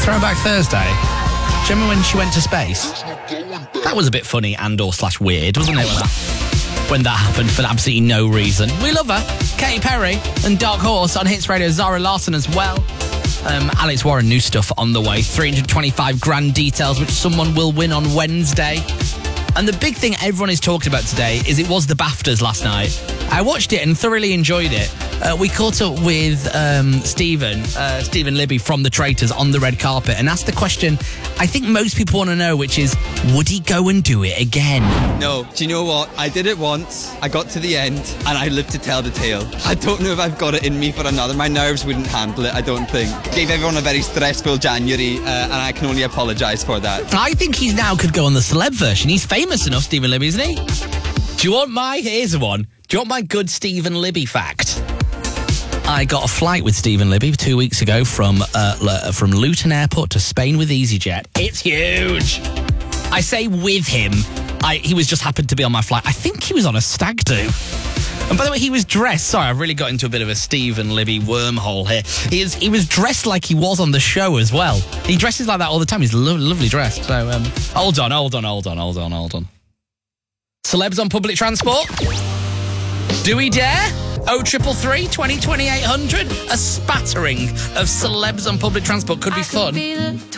Throwback Thursday. Do you remember when she went to space? That was a bit funny and/or/weird, wasn't it? When that happened for absolutely no reason. We love her. Katy Perry and Dark Horse on Hits Radio. Zara Larsson as well. Alex Warren, new stuff on the way. 325 grand details, which someone will win on Wednesday. And the big thing everyone is talking about today is it was the BAFTAs last night. I watched it and thoroughly enjoyed it. We caught up with Stephen Libby from The Traitors on the red carpet and asked the question I think most people want to know, which is, would he go and do it again? No. Do you know what? I did it once, I got to the end, and I lived to tell the tale. I don't know if I've got it in me for another. My nerves wouldn't handle it, I don't think. Gave everyone a very stressful January, and I can only apologise for that. I think he now could go on the celeb version. He's famous enough, Stephen Libby, isn't he? Do you want here's one. Do you want my good Stephen Libby fact? I got a flight with Stephen Libby 2 weeks ago from Luton Airport to Spain with EasyJet. It's huge. I say with him. He was just happened to be on my flight. I think he was on a stag do. And by the way, he was dressed. Sorry, I've really got into a bit of a Stephen Libby wormhole here. He was dressed like he was on the show as well. He dresses like that all the time. He's lovely dressed. So hold on. Celebs on public transport? Do we dare? 0333 20 2800. A spattering of celebs on public transport could be fun.